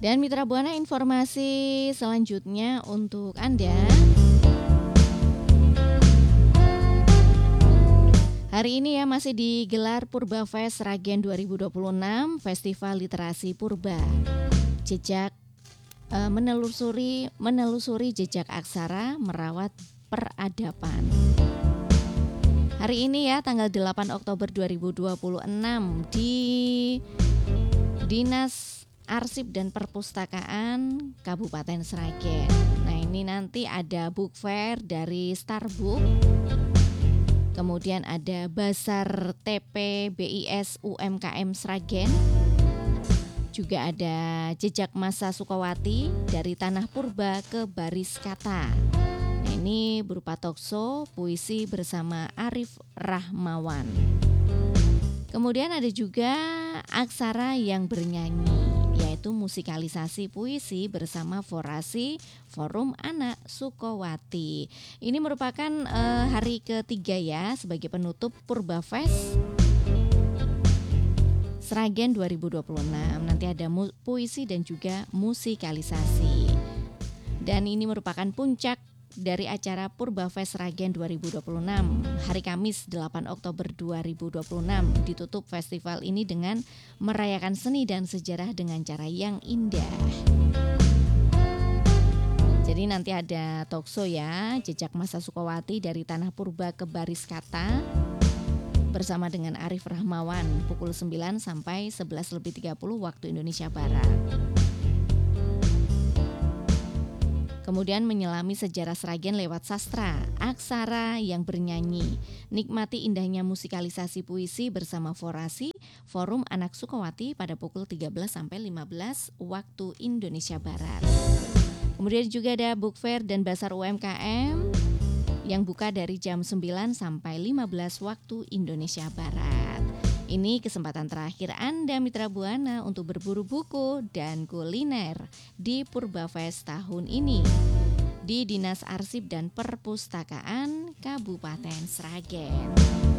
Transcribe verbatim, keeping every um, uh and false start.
Dan Mitra Buana, informasi selanjutnya untuk Anda. Hari ini ya masih digelar Purba Fest Sragen dua ribu dua puluh enam, Festival Literasi Purba. Jejak uh, menelusuri menelusuri jejak aksara, merawat peradaban. Hari ini ya tanggal delapan Oktober dua ribu dua puluh enam di Dinas Arsip dan Perpustakaan Kabupaten Sragen. Nah, ini nanti ada book fair dari Starbook. Kemudian ada Bazar T P B I S U M K M Sragen. Juga ada Jejak Masa Sukawati dari Tanah Purba ke Baris Kata. Nah, ini berupa talkshow puisi bersama Arif Rahmawan. Kemudian ada juga Aksara yang Bernyanyi, yaitu musikalisasi puisi bersama Forasi Forum Anak Sukowati. Ini merupakan uh, hari ketiga ya sebagai penutup Purba Fest Sragen dua ribu dua puluh enam. Nanti ada mu- puisi dan juga musikalisasi. Dan ini merupakan puncak dari acara Purba Fest Sragen dua ribu dua puluh enam. Hari Kamis delapan Oktober dua ribu dua puluh enam ditutup festival ini dengan merayakan seni dan sejarah dengan cara yang indah. Jadi nanti ada talkshow ya, Jejak Masa Sukawati dari Tanah Purba ke Baris Kata bersama dengan Arif Rahmawan pukul sembilan sampai sebelas lebih tiga puluh waktu Indonesia Barat. Kemudian menyelami sejarah Sragen lewat sastra, Aksara yang Bernyanyi. Nikmati indahnya musikalisasi puisi bersama Forasi, Forum Anak Sukawati pada pukul tiga belas sampai lima belas waktu Indonesia Barat. Kemudian juga ada book fair dan Bazar U M K M yang buka dari jam sembilan sampai lima belas waktu Indonesia Barat. Ini kesempatan terakhir Anda Mitra Buana untuk berburu buku dan kuliner di Purba Fest tahun ini di Dinas Arsip dan Perpustakaan Kabupaten Sragen.